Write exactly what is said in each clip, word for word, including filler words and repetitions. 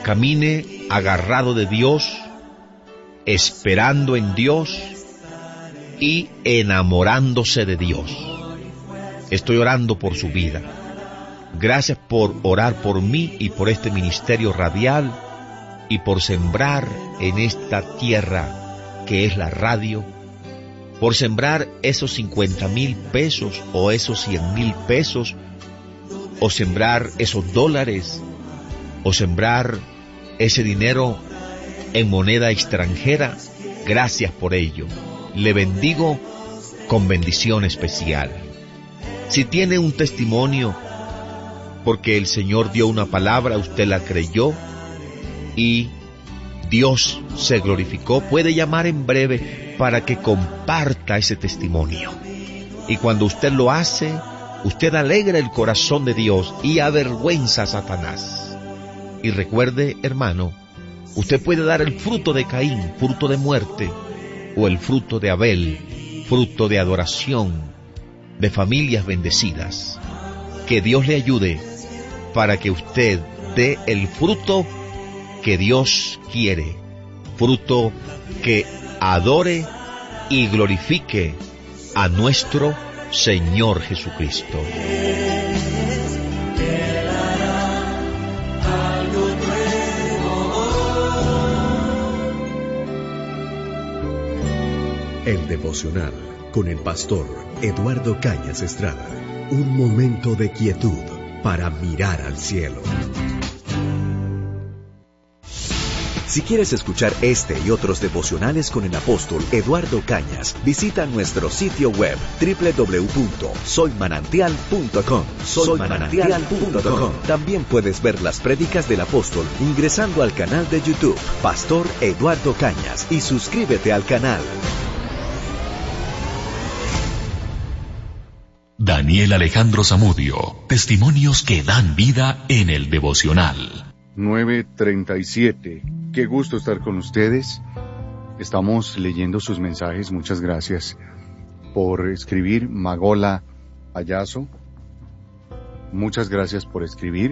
camine agarrado de Dios, esperando en Dios y enamorándose de Dios. Estoy orando por su vida. Gracias por orar por mí y por este ministerio radial y por sembrar en esta tierra que es la radio, por sembrar esos cincuenta mil pesos o esos cien mil pesos, o sembrar esos dólares, o sembrar ese dinero en moneda extranjera. Gracias por ello. Le bendigo con bendición especial. Si tiene un testimonio, porque el Señor dio una palabra, usted la creyó y Dios se glorificó, puede llamar en breve para que comparta ese testimonio. Y cuando usted lo hace, usted alegra el corazón de Dios y avergüenza a Satanás. Y recuerde, hermano, usted puede dar el fruto de Caín, fruto de muerte, o el fruto de Abel, fruto de adoración, de familias bendecidas. Que Dios le ayude para que usted dé el fruto que Dios quiere, fruto que adore y glorifique a nuestro Señor Jesucristo. El devocional con el pastor Eduardo Cañas Estrada. Un momento de quietud para mirar al cielo. Si quieres escuchar este y otros devocionales con el apóstol Eduardo Cañas, visita nuestro sitio web doble u doble u doble u punto soy manantial punto com. soy manantial punto com. También puedes ver las prédicas del apóstol ingresando al canal de YouTube Pastor Eduardo Cañas y suscríbete al canal. Daniel Alejandro Zamudio, testimonios que dan vida en el devocional. nueve treinta y siete. Qué gusto estar con ustedes. Estamos leyendo sus mensajes. Muchas gracias por escribir. Magola Ayazo, muchas gracias por escribir.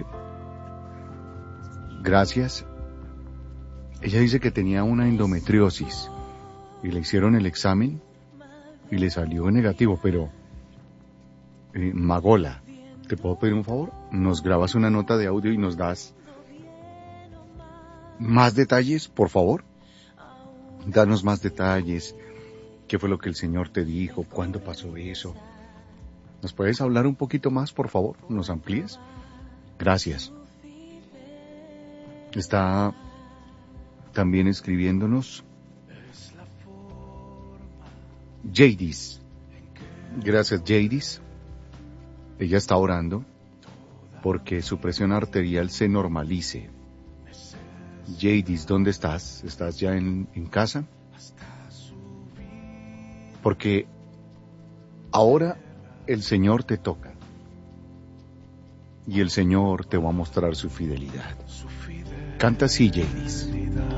Gracias. Ella dice que tenía una endometriosis y le hicieron el examen y le salió negativo, pero eh, Magola, ¿te puedo pedir un favor? Nos grabas una nota de audio y nos das más detalles, por favor. Danos más detalles. ¿Qué fue lo que el Señor te dijo? ¿Cuándo pasó eso? ¿Nos puedes hablar un poquito más, por favor? ¿Nos amplíes? Gracias. Está también escribiéndonos Jadis. Gracias, Jadis. Ella está orando porque su presión arterial se normalice. Jadis, ¿dónde estás? ¿Estás ya en, en casa? Porque ahora el Señor te toca y el Señor te va a mostrar su fidelidad. Canta así, Jadis.